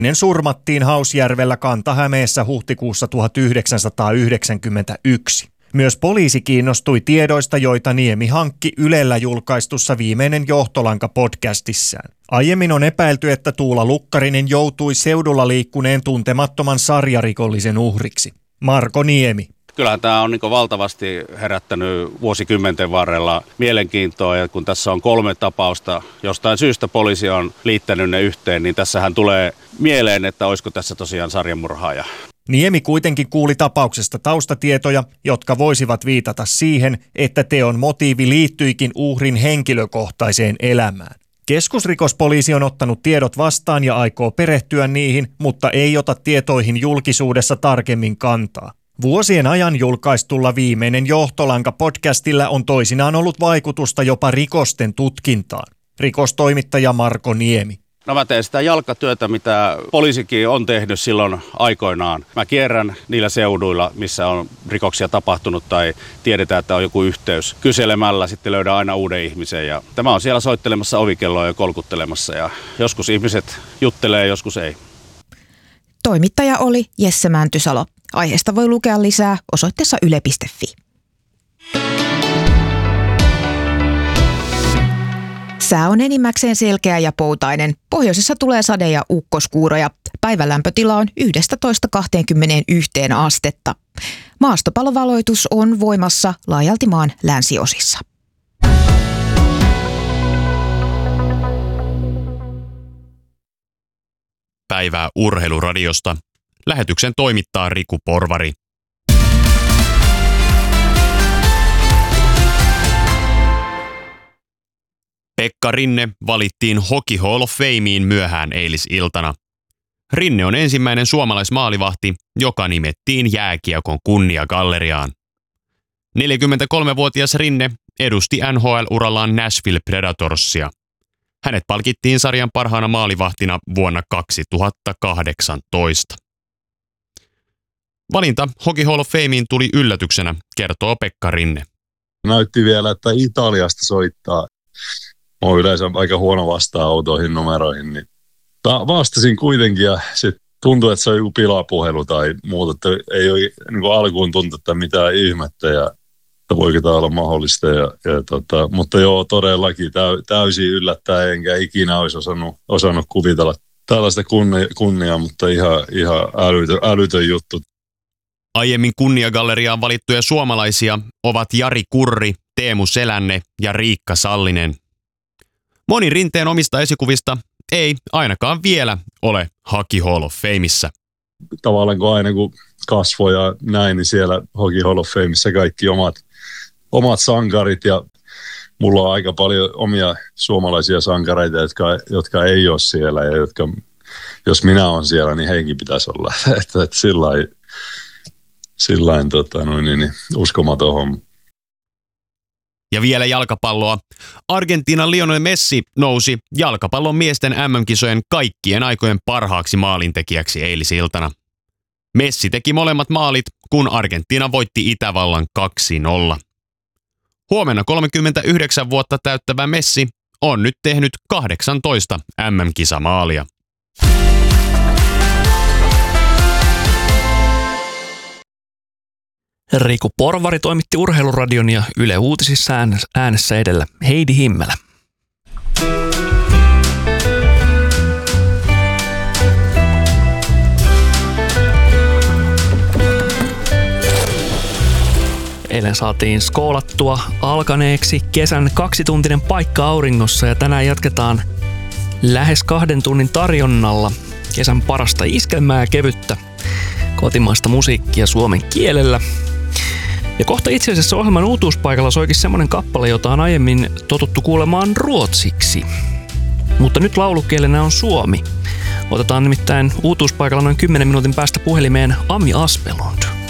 surmattiin Hausjärvellä Kanta-Hämeessä huhtikuussa 1991. Myös poliisi kiinnostui tiedoista, joita Niemi hankki Ylellä julkaistussa Viimeinen johtolanka -podcastissaan. Aiemmin on epäilty, että Tuula Lukkarinen joutui seudulla liikkuneen tuntemattoman sarjarikollisen uhriksi. Marko Niemi. Kyllähän tämä on valtavasti herättänyt vuosikymmenten varrella mielenkiintoa, ja kun tässä on 3 tapausta, jostain syystä poliisi on liittänyt ne yhteen, niin tässähän tulee mieleen, että olisiko tässä tosiaan sarjamurhaaja. Niemi kuitenkin kuuli tapauksesta taustatietoja, jotka voisivat viitata siihen, että teon motiivi liittyikin uhrin henkilökohtaiseen elämään. Keskusrikospoliisi on ottanut tiedot vastaan ja aikoo perehtyä niihin, mutta ei ota tietoihin julkisuudessa tarkemmin kantaa. Vuosien ajan julkaistulla Viimeinen johtolanka -podcastilla on toisinaan ollut vaikutusta jopa rikosten tutkintaan. Rikostoimittaja Marko Niemi. No mä teen sitä jalkatyötä, mitä poliisikin on tehnyt silloin aikoinaan. Mä kierrän niillä seuduilla, missä on rikoksia tapahtunut tai tiedetään, että on joku yhteys. Kyselemällä sitten löydän aina uuden ihmisen, ja tämä on siellä soittelemassa ovikelloa ja kolkuttelemassa, ja joskus ihmiset juttelee, joskus ei. Toimittaja oli Jesse Mäntysalo. Aiheesta voi lukea lisää osoitteessa yle.fi. Sää on enimmäkseen selkeä ja poutainen. Pohjoisessa tulee sade- ja ukkoskuuroja. Päivän lämpötila on 11–21 astetta. Maastopalovaloitus on voimassa laajalti maan länsiosissa. Päivää Urheiluradiosta. Lähetyksen toimittaa Riku Porvari. Pekka Rinne valittiin Hockey Hall of Fameen myöhään eilisiltana. Rinne on ensimmäinen suomalaismaalivahti, joka nimettiin jääkiekon kunniagalleriaan. 43-vuotias Rinne edusti NHL-urallaan Nashville Predatorsia. Hänet palkittiin sarjan parhaana maalivahtina vuonna 2018. Valinta Hockey Hall of Fameen tuli yllätyksenä, kertoo Pekka Rinne. Näytti vielä, että Italiasta soittaa. Mä oon yleensä aika huono vastaan autoihin numeroihin, niin vastasin kuitenkin, ja sitten tuntui, että se on joku pilapuhelu tai muuta, että ei ole niin alkuun tuntunut, että mitään ihmettä ja voiko tämä olla mahdollista. Mutta joo, todellakin täysin yllättäen, enkä ikinä olisi osannut kuvitella tällaista kunniaa, mutta ihan älytön juttu. Aiemmin kunniagalleriaan valittuja suomalaisia ovat Jari Kurri, Teemu Selänne ja Riikka Sallinen. Moni Rinteen omista esikuvista ei ainakaan vielä ole Hockey Hall of Fameissa. Tavallaan kun kasvoi ja näin, niin siellä Hockey Hall of Fameissa kaikki omat sankarit, ja mulla on aika paljon omia suomalaisia sankareita, jotka ei ole siellä, ja jotka, jos minä olen siellä, niin heidänkin pitäisi olla. että sillain uskomaton homma. Ja vielä jalkapalloa. Argentiinan Lionel Messi nousi jalkapallon miesten MM-kisojen kaikkien aikojen parhaaksi maalintekijäksi eilisiltana. Messi teki molemmat maalit, kun Argentiina voitti Itävallan 2-0. Huomenna 39 vuotta täyttävä Messi on nyt tehnyt 18 MM-kisamaalia. Riku Porvari toimitti Urheiluradion ja Yle Uutisissa äänessä edellä Heidi Himmelä. Eilen saatiin skoolattua alkaneeksi kesän 2-tuntinen paikka auringossa, ja tänään jatketaan lähes 2 tunnin tarjonnalla kesän parasta iskelmää ja kevyttä kotimaista musiikkia suomen kielellä. Ja kohta itse asiassa ohjelman uutuuspaikalla soikin semmonen kappale, jota on aiemmin totuttu kuulemaan ruotsiksi. Mutta nyt laulukielenä on suomi. Otetaan nimittäin uutuuspaikalla noin 10 minuutin päästä puhelimeen Ami Aspelund.